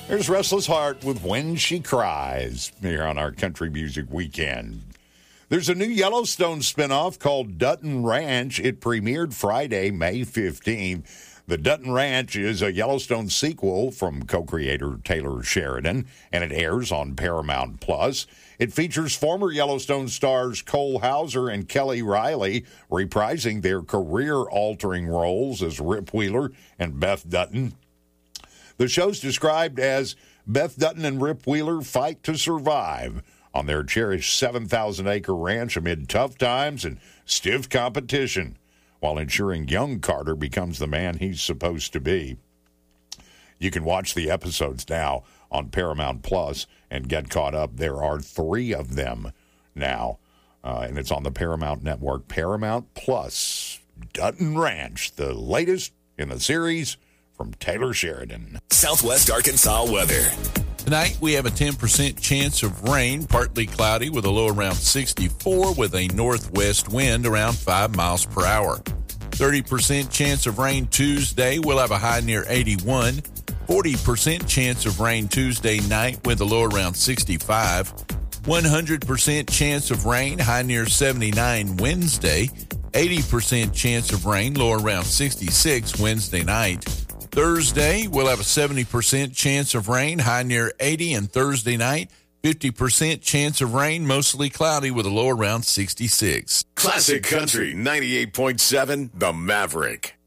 There's Restless Heart with When She Cries here on our Country Music Weekend. There's a new Yellowstone spinoff called Dutton Ranch. It premiered Friday, May 15th. The Dutton Ranch is a Yellowstone sequel from co-creator Taylor Sheridan, and it airs on Paramount Plus. It features former Yellowstone stars Cole Hauser and Kelly Riley reprising their career-altering roles as Rip Wheeler and Beth Dutton. The show's described as Beth Dutton and Rip Wheeler fight to survive on their cherished 7,000-acre ranch amid tough times and stiff competition, while ensuring young Carter becomes the man he's supposed to be. You can watch the episodes now on Paramount Plus and get caught up. There are 3 of them now, and it's on the Paramount Network. Paramount Plus, Dutton Ranch, the latest in the series from Taylor Sheridan. Southwest Arkansas weather. Tonight, we have a 10% chance of rain, partly cloudy with a low around 64 with a northwest wind around 5 miles per hour. 30% chance of rain Tuesday. We'll have a high near 81. 40% chance of rain Tuesday night with a low around 65. 100% chance of rain, high near 79 Wednesday. 80% chance of rain, low around 66 Wednesday night. Thursday, we'll have a 70% chance of rain, high near 80, and Thursday night, 50% chance of rain, mostly cloudy with a low around 66. Classic Country 98.7, The Maverick.